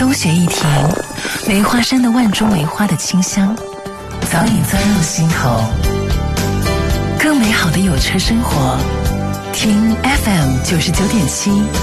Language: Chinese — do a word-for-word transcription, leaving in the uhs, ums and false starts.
冬雪一停，梅花山的万株梅花的清香早已钻入心头。更美好的有车生活，听 F M 九十九点七。